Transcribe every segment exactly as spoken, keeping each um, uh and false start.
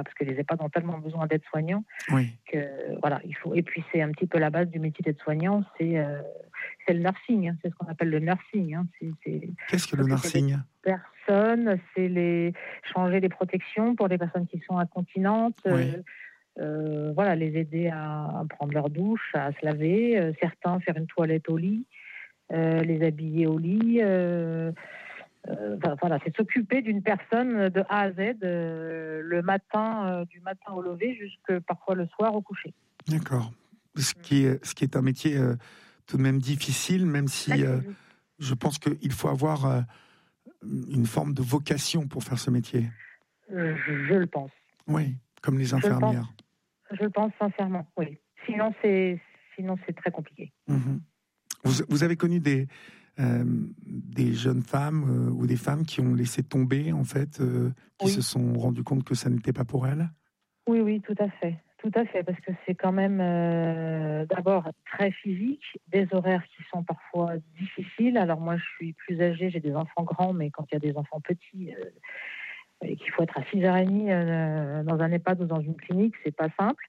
quoi, parce que les EHPAD ont tellement besoin d'aides-soignants Oui. que voilà, il faut. Et puis c'est un petit peu la base du métier d'aide-soignant, c'est euh, c'est le nursing, hein, c'est ce qu'on appelle le nursing. Hein, c'est, c'est Qu'est-ce que le nursing? Personnes, c'est les changer les protections pour les personnes qui sont incontinentes. Oui. Euh, euh, voilà, les aider à, à prendre leur douche, à se laver. Euh, certains faire une toilette au lit, euh, les habiller au lit. Euh, euh, enfin, voilà, c'est s'occuper d'une personne de A à Z, euh, le matin, euh, du matin au lever, jusque parfois le soir au coucher. D'accord. Ce qui est, ce qui est un métier euh, tout de même difficile, même si euh, je pense qu'il faut avoir euh, une forme de vocation pour faire ce métier. Je, je le pense. Oui, comme les infirmières. Je le pense, je le pense sincèrement, oui. Sinon, c'est, sinon, c'est très compliqué. Mmh. Vous, vous avez connu des, euh, des jeunes femmes euh, ou des femmes qui ont laissé tomber, en fait, euh, qui oui. se sont rendues compte que ça n'était pas pour elles? Oui, oui, tout à fait. Tout à fait, parce que c'est quand même euh, d'abord très physique, des horaires qui sont parfois difficiles. Alors moi, je suis plus âgée, j'ai des enfants grands, mais quand il y a des enfants petits, euh, et qu'il faut être à six heures trente euh, dans un EHPAD ou dans une clinique, c'est pas simple.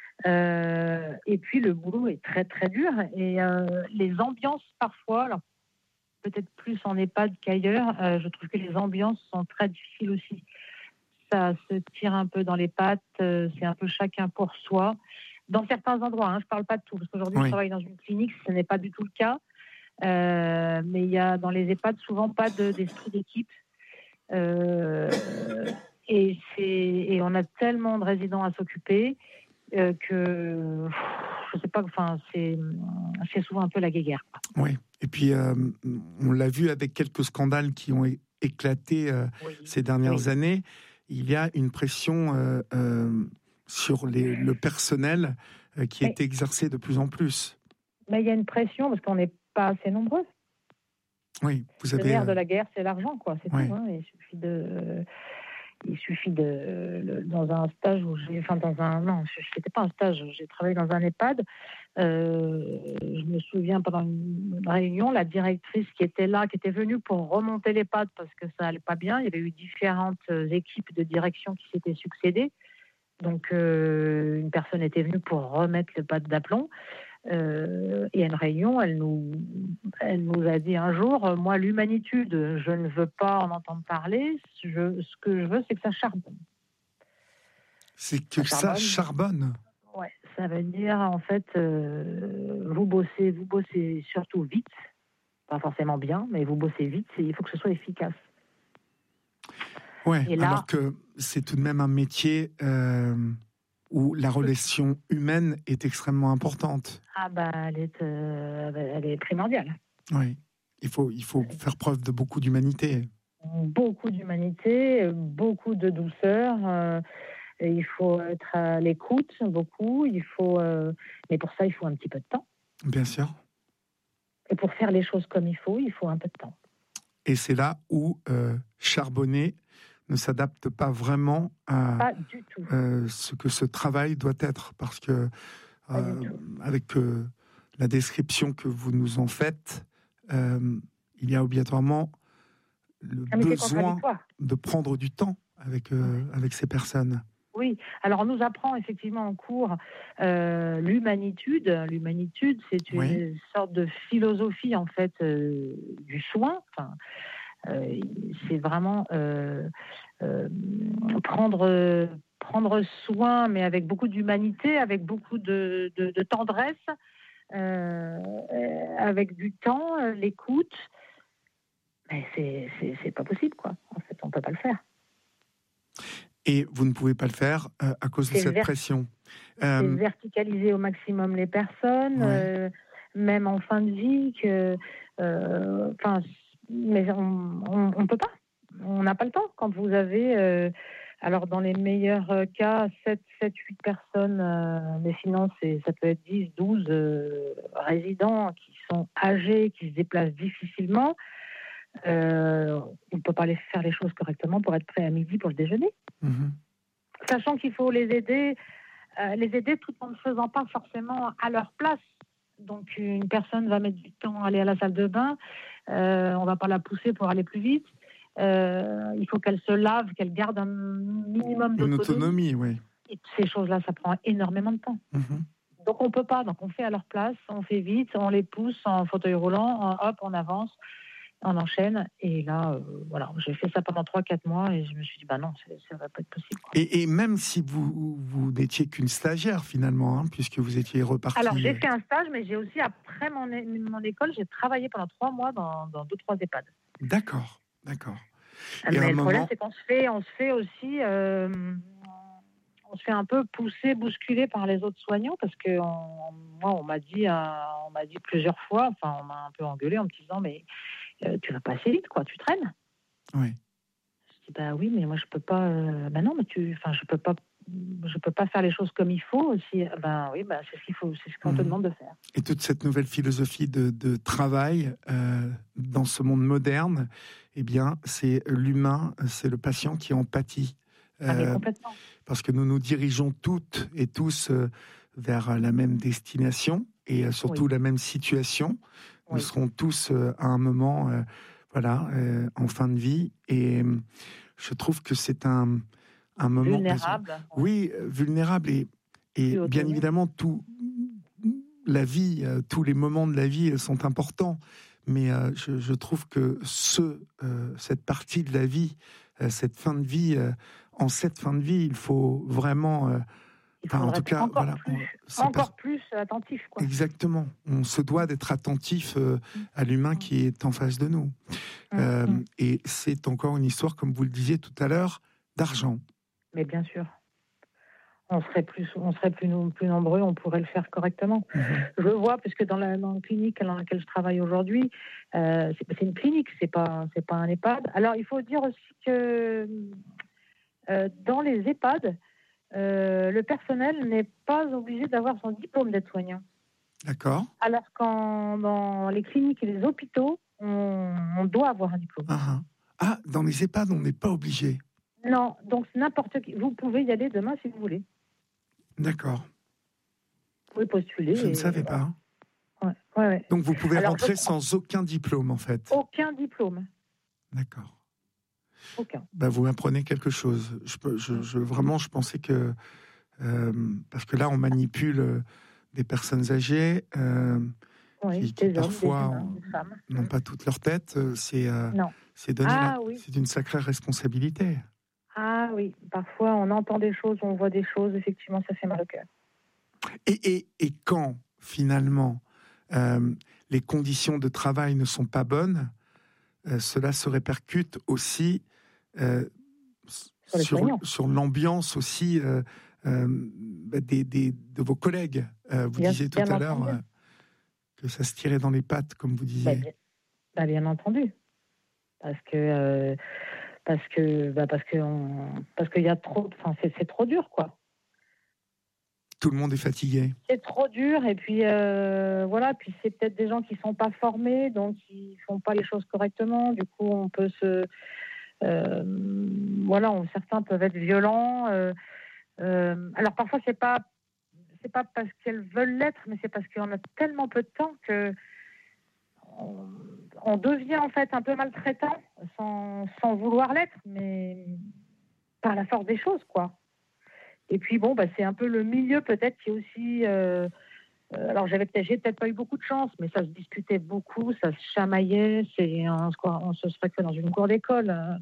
Euh, et puis le boulot est très très dur et euh, les ambiances parfois, alors peut-être plus en EHPAD qu'ailleurs, euh, je trouve que les ambiances sont très difficiles aussi. Ça se tire un peu dans les pattes, euh, c'est un peu chacun pour soi. Dans certains endroits, hein, je ne parle pas de tout, parce qu'aujourd'hui Oui. je travaille dans une clinique, ce n'est pas du tout le cas. Euh, mais il y a dans les EHPAD souvent pas de, d'esprit d'équipe. Euh, et, c'est, et on a tellement de résidents à s'occuper euh, que je sais pas, enfin c'est, c'est souvent un peu la guéguerre. Oui, et puis euh, on l'a vu avec quelques scandales qui ont é- éclaté euh, Oui. ces dernières Oui. années, il y a une pression euh, euh, sur les, le personnel euh, qui mais, est exercée de plus en plus. Mais il y a une pression parce qu'on n'est pas assez nombreux. Oui, vous Le avez... nerf euh, de la guerre, c'est l'argent, quoi, c'est ouais. tout. Hein. Il suffit de... Il suffit de, le, dans un stage où j'ai, enfin dans un, non, c'était pas un stage, j'ai travaillé dans un EHPAD. Euh, je me souviens pendant une réunion, la directrice qui était là, qui était venue pour remonter l'EHPAD parce que ça allait pas bien. Il y avait eu différentes équipes de direction qui s'étaient succédées. Donc euh, une personne était venue pour remettre l'EHPAD d'aplomb. Euh, et à une réunion, elle nous, elle nous a dit un jour, moi, l'humanitude, je ne veux pas en entendre parler. Je, ce que je veux, c'est que ça charbonne. C'est que ça, ça charbonne. Ouais, ça veut dire en fait, euh, vous bossez, vous bossez surtout vite, pas forcément bien, mais vous bossez vite. Il faut que ce soit efficace. Ouais. Et là, alors que c'est tout de même un métier. Euh... où la relation humaine est extrêmement importante. Ah bah, elle est, euh, elle est primordiale. Oui, il faut, il faut faire preuve de beaucoup d'humanité. Beaucoup d'humanité, beaucoup de douceur. Euh, et il faut être à l'écoute, beaucoup. Il faut, euh, mais pour ça, il faut un petit peu de temps. Bien sûr. Et pour faire les choses comme il faut, il faut un peu de temps. Et c'est là où euh, charbonner ne s'adapte pas vraiment à pas du tout. Euh, ce que ce travail doit être, parce que euh, avec euh, la description que vous nous en faites, euh, il y a obligatoirement le ah, besoin de prendre du temps avec, euh, oui. avec ces personnes. Oui, alors on nous apprend effectivement en cours euh, l'humanitude. L'humanitude, c'est une oui. sorte de philosophie en fait euh, du soin. Enfin, euh, c'est vraiment euh, euh, prendre prendre soin, mais avec beaucoup d'humanité, avec beaucoup de, de, de tendresse, euh, avec du temps, l'écoute. Mais c'est, c'est, c'est pas possible, quoi. En fait, on peut pas le faire. Et vous ne pouvez pas le faire euh, à cause c'est de cette ver- pression. C'est euh... verticaliser au maximum les personnes, ouais. euh, même en fin de vie, que, euh, mais on, on, on peut pas. On n'a pas le temps. Quand vous avez, euh, alors dans les meilleurs cas, sept, huit personnes, euh, mais sinon c'est, ça peut être dix, douze euh, résidents qui sont âgés, qui se déplacent difficilement. Euh, on ne peut pas les faire les choses correctement pour être prêt à midi pour le déjeuner. Mmh. Sachant qu'il faut les aider, euh, les aider tout en ne faisant pas forcément à leur place. Donc une personne va mettre du temps à aller à la salle de bain, euh, on ne va pas la pousser pour aller plus vite. Euh, il faut qu'elle se lave, qu'elle garde un minimum d'autonomie. Une autonomie, oui. Et ces choses-là, ça prend énormément de temps. Mm-hmm. Donc, on ne peut pas. Donc, on fait à leur place, on fait vite, on les pousse en fauteuil roulant, en, hop, on avance, on enchaîne. Et là, euh, voilà, j'ai fait ça pendant trois quatre mois et je me suis dit, bah non, ça ne va pas être possible. Et, et même si vous, vous n'étiez qu'une stagiaire, finalement, hein, puisque vous étiez repartie... Alors, j'ai fait un stage, mais j'ai aussi, après mon, mon école, j'ai travaillé pendant trois mois dans, dans deux, trois EHPAD. D'accord, d'accord. Et mais le moment... problème, c'est qu'on se fait, on se fait aussi... Euh, on se fait un peu pousser, bousculer par les autres soignants parce que on, moi, on m'a dit, euh, on m'a dit plusieurs fois, enfin, on m'a un peu engueulé en me disant, mais euh, tu vas pas assez vite, quoi, tu traînes. Oui. Je dis, bah oui, mais moi, je peux pas. Euh, bah non, mais tu, enfin, je peux pas, je peux pas faire les choses comme il faut aussi. Ben oui, bah c'est ce qu'il faut, c'est ce qu'on mmh. te demande de faire. Et toute cette nouvelle philosophie de, de travail euh, dans ce monde moderne, eh bien, c'est l'humain, c'est le patient qui en pâtit. Ah, mais complètement. Parce que nous nous dirigeons toutes et tous euh, vers la même destination et euh, surtout oui. la même situation. Nous oui. serons tous euh, à un moment, euh, voilà, euh, en fin de vie. Et euh, je trouve que c'est un, un moment... Vulnérable. Oui, euh, vulnérable. Et, et bien évidemment, tout, la vie, euh, tous les moments de la vie sont importants. Mais euh, je, je trouve que ce, euh, cette partie de la vie, euh, cette fin de vie... Euh, en cette fin de vie, il faut vraiment, euh, il faut en tout cas, encore, voilà, plus, on, encore pas... plus attentif. Quoi. Exactement. On se doit d'être attentif euh, à l'humain qui est en face de nous. Mmh. Euh, mmh. Et c'est encore une histoire, comme vous le disiez tout à l'heure, d'argent. Mais bien sûr. On serait plus, on serait plus, plus nombreux, on pourrait le faire correctement. Mmh. Je vois, puisque dans la, dans la clinique dans laquelle je travaille aujourd'hui, euh, c'est, c'est une clinique, c'est pas, c'est pas un EHPAD. Alors, il faut dire aussi que Euh, dans les EHPAD, euh, le personnel n'est pas obligé d'avoir son diplôme d'aide-soignant. D'accord. Alors qu'en dans les cliniques et les hôpitaux, on, on doit avoir un diplôme. Ah, ah, dans les EHPAD, on n'est pas obligé. Non, donc n'importe qui. Vous pouvez y aller demain si vous voulez. D'accord. Vous pouvez postuler. Je et... ne savais pas. Ouais, ouais, ouais. Donc vous pouvez Alors, rentrer je... sans aucun diplôme, en fait. Aucun diplôme. D'accord. Aucun. Ben, vous m'apprenez quelque chose. Je, je, je, vraiment, je pensais que... Euh, parce que là, on manipule euh, des personnes âgées euh, oui, qui, qui des parfois hommes, des humains, des n'ont pas toute leur tête. C'est, euh, non. c'est, donner ah, la, oui. c'est une sacrée responsabilité. Ah oui, parfois on entend des choses, on voit des choses, effectivement, ça fait mal au cœur. Et, et, et quand, finalement, euh, les conditions de travail ne sont pas bonnes, euh, cela se répercute aussi euh, sur, sur, sur l'ambiance aussi euh, euh, des, des, de vos collègues. Euh, vous bien, disiez tout à l'heure euh, que ça se tirait dans les pattes, comme vous disiez. Bah, bien, bah, bien entendu. Parce que... Euh, parce que bah parce que on, parce qu'il y a trop, enfin c'est, c'est trop dur quoi. Tout le monde est fatigué. C'est trop dur et puis euh, voilà, puis c'est peut-être des gens qui sont pas formés, donc ils font pas les choses correctement. Du coup, on peut se, euh, voilà, on, certains peuvent être violents. Euh, euh, alors parfois c'est pas, c'est pas parce qu'elles veulent l'être, mais c'est parce qu'on a tellement peu de temps que on, on devient en fait un peu maltraitant sans, sans vouloir l'être, mais par la force des choses, quoi. Et puis bon, bah, c'est un peu le milieu peut-être qui est aussi... Euh, euh, alors j'avais peut-être, j'ai peut-être pas eu beaucoup de chance, mais ça se discutait beaucoup, ça se chamaillait, c'est, on, on se fréquentait dans une cour d'école. Hein.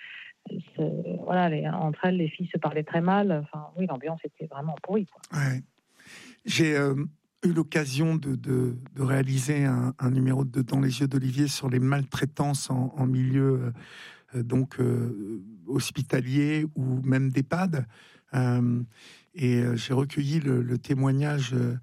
Voilà, les, entre elles, les filles se parlaient très mal. Enfin, oui, l'ambiance était vraiment pourrie, quoi. Ouais. J'ai... Euh... eu l'occasion de, de, de réaliser un, un numéro de Dans les yeux d'Olivier sur les maltraitances en, en milieu euh, donc euh, hospitalier ou même d'EHPAD. Euh, et euh, j'ai recueilli le, le témoignage euh,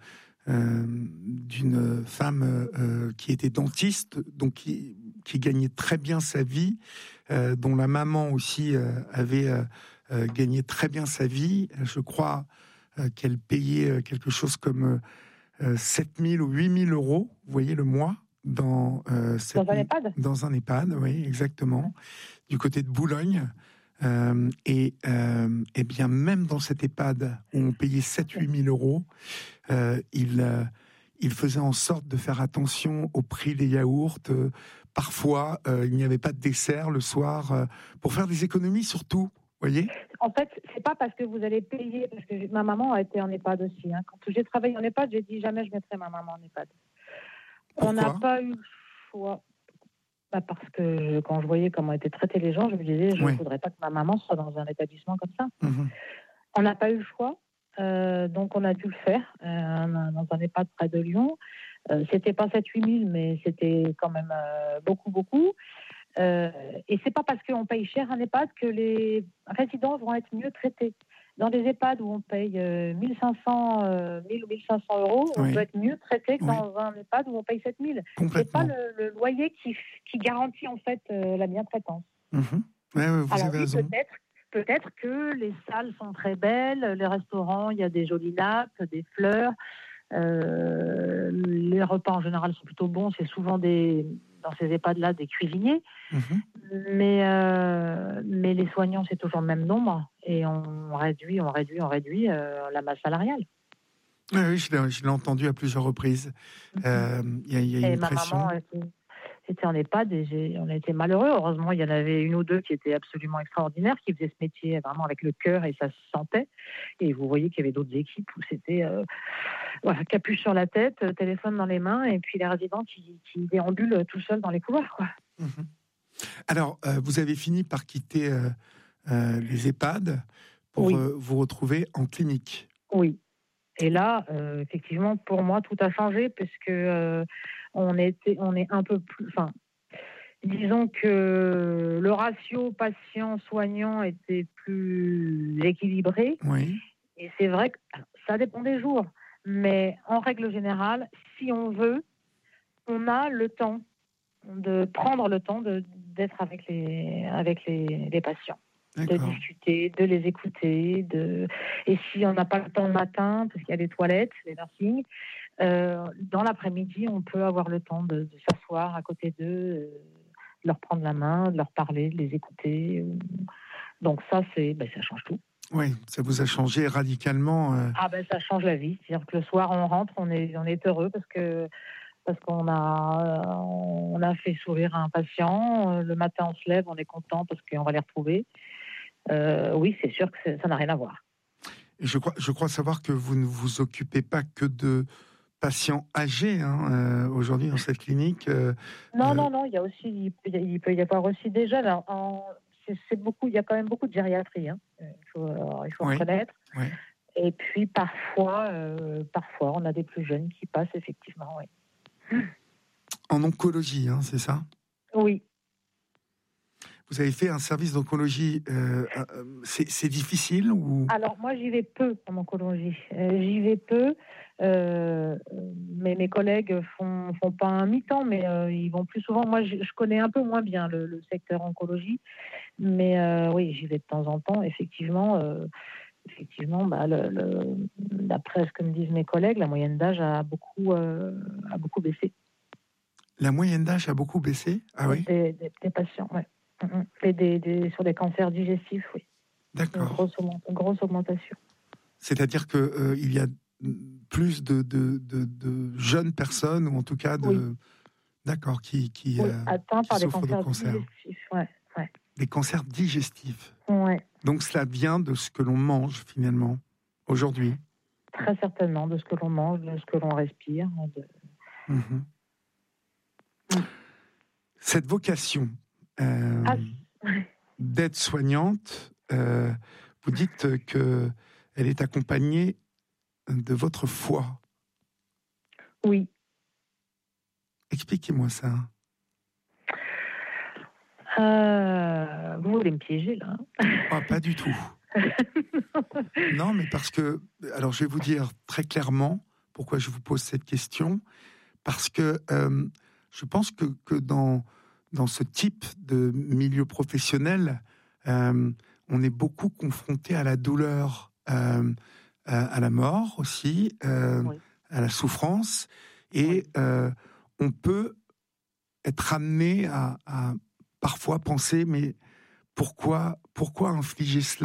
d'une femme euh, qui était dentiste, donc qui, qui gagnait très bien sa vie, euh, dont la maman aussi euh, avait euh, euh, gagné très bien sa vie. Je crois euh, qu'elle payait quelque chose comme Euh, sept mille ou huit mille euros, vous voyez, le mois, dans, euh, dans un EHPAD. Dans un EHPAD, oui, exactement, ouais. Du côté de Boulogne. Euh, et, euh, et bien, même dans cet EHPAD où on payait sept à huit mille euros, euh, il, euh, il faisait en sorte de faire attention au prix des yaourts. Euh, parfois, euh, il n'y avait pas de dessert le soir, euh, pour faire des économies surtout, voyez. En fait, c'est pas parce que vous allez payer, parce que ma maman a été en EHPAD aussi. Hein. Quand j'ai travaillé en EHPAD, j'ai dit jamais je mettrai ma maman en EHPAD. Pourquoi ? On n'a pas eu le choix. Bah parce que quand je voyais comment étaient traités les gens, je me disais, je ne oui. voudrais pas que ma maman soit dans un établissement comme ça. Mmh. On n'a pas eu le choix, euh, donc on a dû le faire euh, dans un EHPAD près de Lyon. Euh, c'était pas sept à huit mille, mais c'était quand même euh, beaucoup, beaucoup. Euh, et c'est pas parce qu'on paye cher un EHPAD que les résidents vont être mieux traités. Dans des EHPAD où on paye euh, mille cinq cents, euh, mille ou mille cinq cents euros, on oui. peut être mieux traité que oui. dans un EHPAD où on paye sept mille. C'est pas le, le loyer qui, qui garantit en fait euh, la bien-traitance. Mmh. Ouais, ouais, vous Alors avez oui, raison. peut-être, peut-être que les salles sont très belles, les restaurants, il y a des jolies nappes, des fleurs. Euh, les repas en général sont plutôt bons. C'est souvent des, dans ces EHPAD-là des cuisiniers. Mmh. Mais, euh, mais les soignants, c'est toujours le même nombre. Et on réduit, on réduit, on réduit euh, la masse salariale. Oui, oui, je l'ai, je l'ai entendu à plusieurs reprises. Il mmh. euh, y a, y a une et ma pression. Maman était, était en EHPAD et j'ai, on a été malheureux. Heureusement, il y en avait une ou deux qui étaient absolument extraordinaires, qui faisaient ce métier vraiment avec le cœur et ça se sentait. Et vous voyez qu'il y avait d'autres équipes où c'était euh, voilà, capuche sur la tête, téléphone dans les mains et puis les résidents qui, qui déambulent tout seuls dans les couloirs, quoi. Mmh. Alors, euh, vous avez fini par quitter euh, euh, les EHPAD pour oui. euh, vous retrouver en clinique. Oui. Et là, euh, effectivement, pour moi, tout a changé parce que euh, on était, on est un peu plus, enfin, disons que le ratio patient-soignant était plus équilibré. Oui. Et c'est vrai que ça dépend des jours, mais en règle générale, si on veut, on a le temps de prendre le temps de, d'être avec les, avec les, les patients. D'accord. De discuter, de les écouter, de... et si on n'a pas le temps le matin, parce qu'il y a les toilettes, les nursing, euh, dans l'après-midi, on peut avoir le temps de, de s'asseoir à côté d'eux, euh, de leur prendre la main, de leur parler, de les écouter. Donc ça, c'est, ben, ça change tout. Oui, ça vous a changé radicalement. Euh... Ah ben ça change la vie. C'est-à-dire que le soir, on rentre, on est, on est heureux parce que parce qu'on a, on a fait sourire un patient. Le matin, on se lève, on est content parce qu'on va les retrouver. Euh, oui, c'est sûr que ça n'a rien à voir. Et je crois, je crois savoir que vous ne vous occupez pas que de patients âgés hein, euh, aujourd'hui dans cette clinique. Euh, non, euh... non, non. Il y a aussi, il peut, il peut y avoir aussi des jeunes. En, en, c'est, c'est beaucoup. Il y a quand même beaucoup de gériatrie. Hein. Il faut, alors, il faut oui. reconnaître. Oui. Et puis parfois, euh, parfois, on a des plus jeunes qui passent effectivement. Oui. En oncologie, hein, c'est ça ? Oui. Vous avez fait un service d'oncologie, euh, c'est, c'est difficile ou... Alors moi j'y vais peu en oncologie, euh, j'y vais peu, euh, mais mes collègues font, font pas un mi-temps, mais euh, ils vont plus souvent. Moi je, je connais un peu moins bien le, le secteur oncologie, mais euh, oui j'y vais de temps en temps, effectivement. Euh, effectivement, bah, le, le, d'après ce que me disent mes collègues, la moyenne d'âge a beaucoup, euh, a beaucoup baissé. La moyenne d'âge a beaucoup baissé ? Ah oui. Des, des, des patients, oui. Et des, des, sur des cancers digestifs, oui. D'accord. Une grosse, une grosse augmentation. C'est-à-dire qu'il euh, y a plus de, de, de, de jeunes personnes, ou en tout cas de... Oui. D'accord, qui, qui, oui, euh, atteints qui par des souffrent cancers de cancer. digestifs. Ouais, ouais. Des cancers digestifs. Ouais. Donc cela vient de ce que l'on mange, finalement, aujourd'hui. Très certainement, de ce que l'on mange, de ce que l'on respire. De... Mmh. Mmh. Cette vocation... Euh, ah, d'aide-soignante, euh, vous dites qu'elle est accompagnée de votre foi. Oui. Expliquez-moi ça. Euh, vous voulez me piéger, là ? Ah, pas du tout. Non, mais parce que... Alors, je vais vous dire très clairement pourquoi je vous pose cette question. Parce que euh, je pense que, que dans... Dans ce type de milieu professionnel, euh, on est beaucoup confronté à la douleur, euh, à, à la mort aussi, euh, oui. à la souffrance, et oui. euh, on peut être amené à, à parfois penser, mais pourquoi, pourquoi infliger cela ?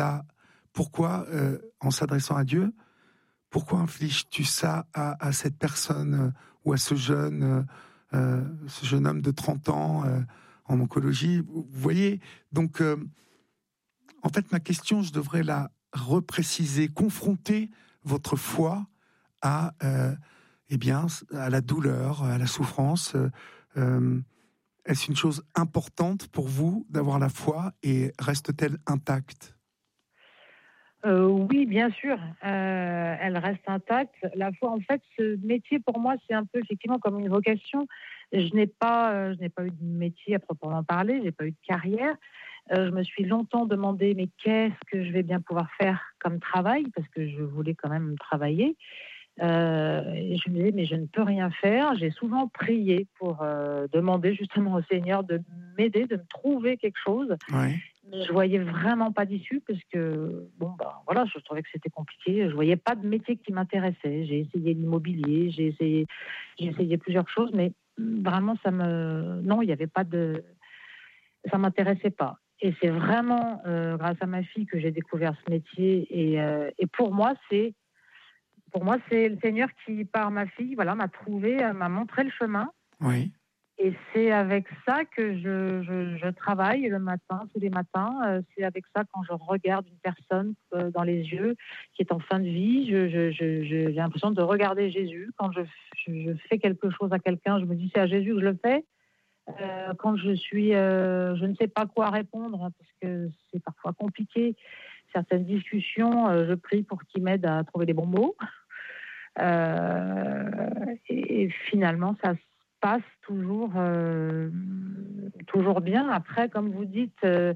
Pourquoi, euh, en s'adressant à Dieu, pourquoi infliges-tu ça à, à cette personne euh, ou à ce jeune, euh, euh, ce jeune homme de trente ans euh, en oncologie? Vous voyez, donc, euh, en fait, ma question, je devrais la repréciser, confronter votre foi à, euh, eh bien, à la douleur, à la souffrance. Euh, est-ce une chose importante pour vous d'avoir la foi et reste-t-elle intacte? Euh, oui, bien sûr, euh, elle reste intacte. La foi, en fait, ce métier pour moi, c'est un peu effectivement comme une vocation. Je n'ai pas, euh, je n'ai pas eu de métier à proprement parler, j'ai pas eu de carrière. Euh, je me suis longtemps demandé, mais qu'est-ce que je vais bien pouvoir faire comme travail, parce que je voulais quand même travailler. Euh, et je me disais, mais je ne peux rien faire. J'ai souvent prié pour euh, demander justement au Seigneur de m'aider, de me trouver quelque chose. Oui. Mais je voyais vraiment pas d'issue parce que bon bah voilà, je trouvais que c'était compliqué. Je voyais pas de métier qui m'intéressait. J'ai essayé l'immobilier, j'ai essayé, j'ai essayé plusieurs choses, mais vraiment ça me, non, il n'y avait pas de, ça m'intéressait pas. Et c'est vraiment euh, grâce à ma fille que j'ai découvert ce métier. Et, euh, et pour moi, c'est, pour moi, c'est le Seigneur qui, par ma fille, voilà, m'a trouvé, euh, m'a montré le chemin. Oui. Et c'est avec ça que je, je, je travaille le matin, tous les matins. Euh, c'est avec ça quand je regarde une personne euh, dans les yeux qui est en fin de vie. Je, je, je, je, j'ai l'impression de regarder Jésus. Quand je, je, je fais quelque chose à quelqu'un, je me dis c'est à Jésus que je le fais. Euh, quand je suis, euh, je ne sais pas quoi répondre hein, parce que c'est parfois compliqué. Certaines discussions, euh, je prie pour qu'il m'aide à trouver les bons mots. Euh, et, et finalement, ça passe toujours, euh, toujours bien. Après, comme vous dites, euh,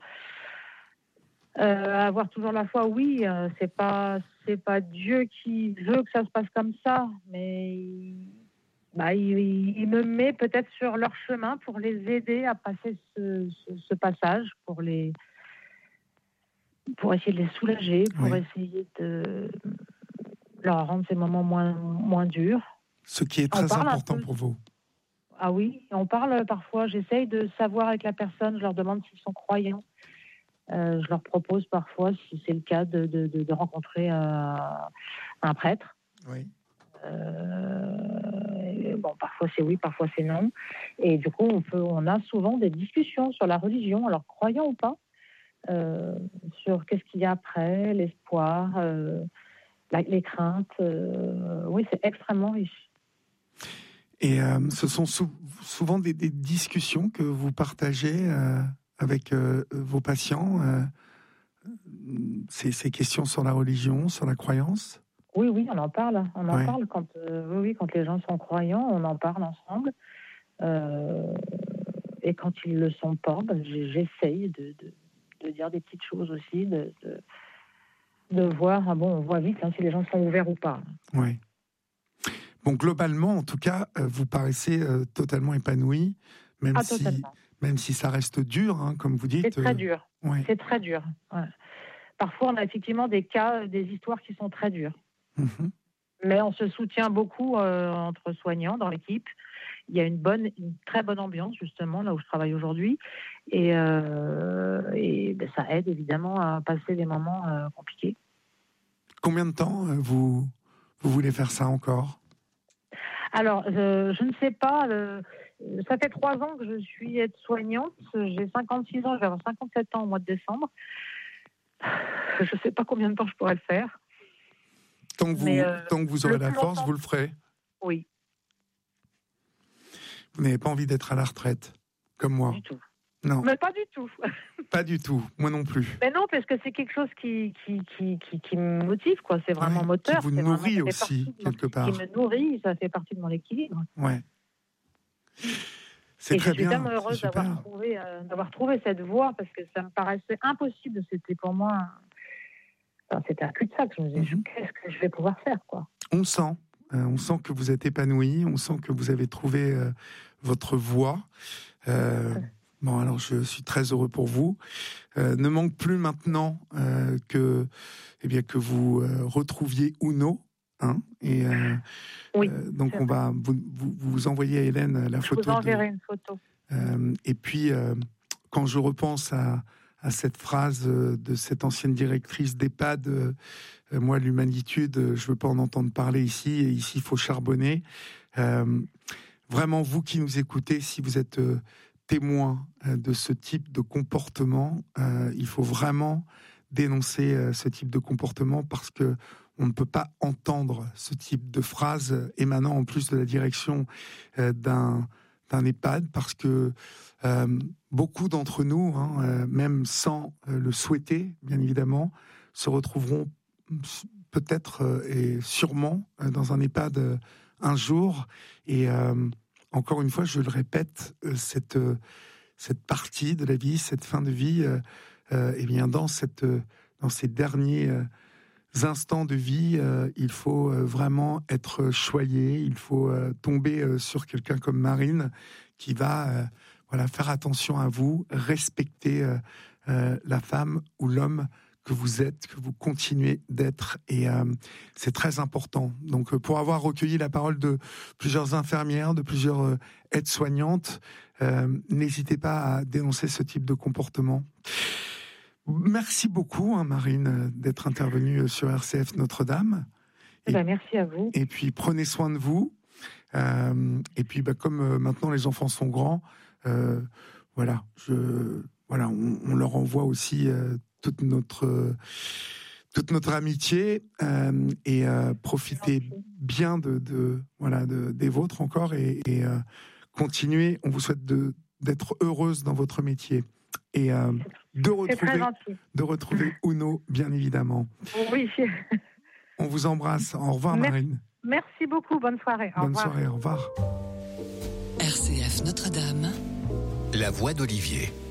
euh, avoir toujours la foi, oui, euh, c'est pas, c'est pas Dieu qui veut que ça se passe comme ça, mais il, bah, il, il me met peut-être sur leur chemin pour les aider à passer ce, ce, ce passage, pour les, pour essayer de les soulager, pour Oui. essayer de leur rendre ces moments moins, moins durs. Ce qui est On très parle un important peu. pour vous. Ah oui, on parle parfois, j'essaye de savoir avec la personne, je leur demande s'ils sont croyants. Euh, je leur propose parfois, si c'est le cas, de, de, de, de rencontrer euh, un prêtre. Oui. Euh, bon, parfois c'est oui, parfois c'est non. Et du coup, on, peut, on a souvent des discussions sur la religion, alors croyant ou pas, euh, sur qu'est-ce qu'il y a après, l'espoir, euh, la, les craintes. Euh, oui, c'est extrêmement riche. Et euh, ce sont sou- souvent des, des discussions que vous partagez euh, avec euh, vos patients, euh, ces, ces questions sur la religion, sur la croyance? Oui, oui, on en parle. On en Ouais. parle quand, euh, oui, oui, quand les gens sont croyants, on en parle ensemble. Euh, et quand ils le sont pas, ben, j'essaye de, de, de dire des petites choses aussi, de, de, de voir. Ah bon, on voit vite hein, si les gens sont ouverts ou pas. Ouais. Bon, globalement, en tout cas, euh, vous paraissez euh, totalement épanoui, même Ah, si, totalement. même si ça reste dur, hein, comme vous dites. C'est très euh, dur. ouais. C'est très dur. Ouais. Parfois, on a effectivement des cas, des histoires qui sont très dures. Mhm. Mais on se soutient beaucoup euh, entre soignants dans l'équipe. Il y a une bonne, une très bonne ambiance justement là où je travaille aujourd'hui, et, euh, et ben, ça aide évidemment à passer des moments euh, compliqués. Combien de temps euh, vous, vous voulez faire ça encore? Alors, euh, je ne sais pas. Euh, ça fait trois ans que je suis aide-soignante. J'ai cinquante-six ans, je vais avoir cinquante-sept ans au mois de décembre. Je ne sais pas combien de temps je pourrais le faire. Tant que Mais vous, euh, tant que vous le aurez la plus force, longtemps, vous le ferez. oui, Vous n'avez pas envie d'être à la retraite, comme moi. du tout. Non, Mais pas du tout. pas du tout. Moi non plus. Mais non, parce que c'est quelque chose qui, qui, qui, qui, qui me motive, quoi. C'est Ah vraiment ouais, qui moteur. vous C'est vraiment, nourrit ça fait aussi, partie de mon, quelque qui part. me nourrit, ça fait partie de mon équilibre. Ouais. C'est Et je très suis bien, tellement c'est heureuse d'avoir super. trouvé, euh, d'avoir trouvé cette voie parce que ça me paraissait impossible. C'était pour moi, enfin, c'était un cul-de-sac. Je me disais, Mhm. qu'est-ce que je vais pouvoir faire, quoi. On le sent. Euh, on sent que vous êtes épanoui, on sent que vous avez trouvé euh, votre voie. Euh, bon, alors je suis très heureux pour vous. Euh, ne manque plus maintenant euh, que, eh bien, que vous euh, retrouviez Uno. Hein, et euh, Oui. euh, donc on va vous, vous, vous envoyer à Hélène la Je vous photo de. enverrai une photo. Euh, et puis euh, quand je repense à, à cette phrase de cette ancienne directrice d'EHPAD, euh, moi, l'humanitude, je ne veux pas en entendre parler ici, et ici, il faut charbonner. Euh, vraiment, vous qui nous écoutez, si vous êtes euh, témoin euh, de ce type de comportement, euh, il faut vraiment dénoncer euh, ce type de comportement, parce que on ne peut pas entendre ce type de phrase émanant en plus de la direction euh, d'un, d'un EHPAD, parce que euh, beaucoup d'entre nous, hein, euh, même sans euh, le souhaiter, bien évidemment, se retrouveront peut-être euh, et sûrement euh, dans un EHPAD euh, un jour. Et euh, encore une fois, je le répète, euh, cette, euh, cette partie de la vie, cette fin de vie, euh, euh, eh bien, dans, cette, euh, dans ces derniers euh, instants de vie, euh, il faut euh, vraiment être choyé, il faut euh, tomber euh, sur quelqu'un comme Marine qui va euh, voilà, faire attention à vous, respecter euh, euh, la femme ou l'homme que vous êtes, que vous continuez d'être, et euh, c'est très important. Donc, euh, pour avoir recueilli la parole de plusieurs infirmières, de plusieurs euh, aides-soignantes, euh, n'hésitez pas à dénoncer ce type de comportement. Merci beaucoup, hein, Marine, d'être intervenue sur R C F Notre-Dame. Et, ben, merci à vous. Et puis, prenez soin de vous. Euh, et puis, bah, comme euh, maintenant les enfants sont grands, euh, voilà, je, voilà, on, on leur envoie aussi euh, toute notre euh, toute notre amitié euh, et euh, profitez bien de, de voilà de, des vôtres encore, et, et euh, continuez. On vous souhaite de d'être heureuse dans votre métier, et euh, de retrouver de retrouver Uno, bien évidemment. Oui. On vous embrasse. Au revoir, Merci. Marine. Merci beaucoup. Bonne soirée. Au Bonne revoir. soirée. Au revoir. R C F Notre-Dame. La voix d'Olivier.